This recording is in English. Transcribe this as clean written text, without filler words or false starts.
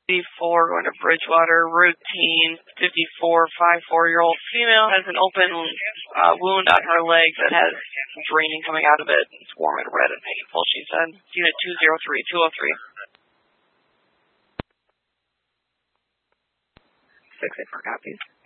going to Bridgewater. Routine 54, 5-4-year-old female has an open wound on her leg that has draining coming out of it. It's warm and red and painful, she said. Unit 203. 203. 684 copies.